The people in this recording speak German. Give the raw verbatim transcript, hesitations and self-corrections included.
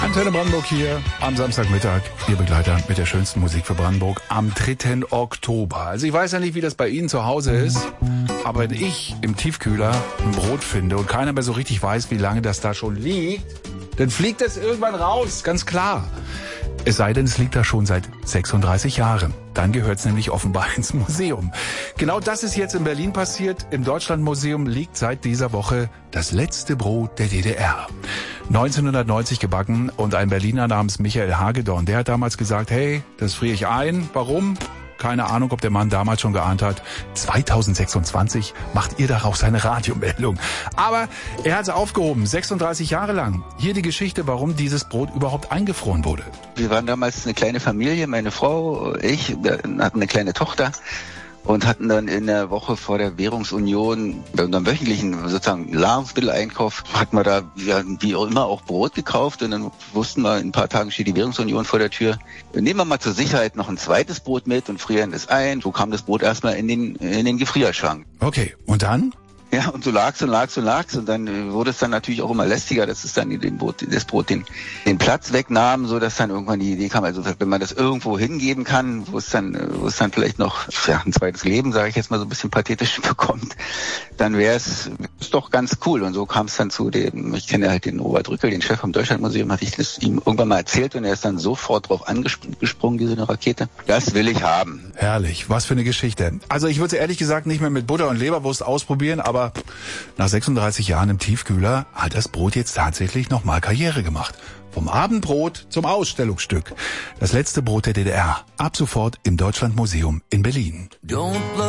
Antenne Brandenburg hier am Samstagmittag. Ihr Begleiter mit der schönsten Musik für Brandenburg am dritten Oktober. Also ich weiß ja nicht, wie das bei Ihnen zu Hause ist, aber wenn ich im Tiefkühler ein Brot finde und keiner mehr so richtig weiß, wie lange das da schon liegt, dann fliegt es irgendwann raus, ganz klar. Es sei denn, es liegt da schon seit sechsunddreißig Jahren. Dann gehört es nämlich offenbar ins Museum. Genau das ist jetzt in Berlin passiert. Im Deutschlandmuseum liegt seit dieser Woche das letzte Brot der D D R. neunzehnhundertneunzig gebacken und ein Berliner namens Michael Hagedorn, der hat damals gesagt, hey, das friere ich ein. Warum? Keine Ahnung, ob der Mann damals schon geahnt hat. zweitausendsechsundzwanzig macht ihr daraus eine Radiomeldung. Aber er hat es aufgehoben, sechsunddreißig Jahre lang. Hier die Geschichte, warum dieses Brot überhaupt eingefroren wurde. Wir waren damals eine kleine Familie, meine Frau, ich, wir hatten eine kleine Tochter und hatten dann in der Woche vor der Währungsunion, bei unserem wöchentlichen sozusagen Nahrungsmitteleinkauf, hatten wir da ja, wie auch immer auch Brot gekauft und dann wussten wir, in ein paar Tagen steht die Währungsunion vor der Tür. Nehmen wir mal zur Sicherheit noch ein zweites Brot mit und frieren es ein. So kam das Brot erstmal in den, in den Gefrierschrank. Okay, und dann? Ja, und so lag's und lag's und lag's und dann äh, wurde es dann natürlich auch immer lästiger, dass es dann den Brot, das Brot den, den Platz wegnahm, so dass dann irgendwann die Idee kam, also wenn man das irgendwo hingeben kann, wo es dann, wo es dann vielleicht noch ja, ein zweites Leben, sage ich jetzt mal so ein bisschen pathetisch bekommt, dann wäre es ist doch ganz cool. Und so kam es dann zu dem, ich kenne halt den Robert Rückel, den Chef vom Deutschlandmuseum, hatte ich das ihm irgendwann mal erzählt und er ist dann sofort drauf angesprungen, diese eine Rakete. Das will ich haben. Herrlich, was für eine Geschichte. Also ich würde ehrlich gesagt nicht mehr mit Butter und Leberwurst ausprobieren, aber nach sechsunddreißig Jahren im Tiefkühler hat das Brot jetzt tatsächlich nochmal Karriere gemacht. Vom Abendbrot zum Ausstellungsstück. Das letzte Brot der D D R. Ab sofort im Deutschlandmuseum in Berlin.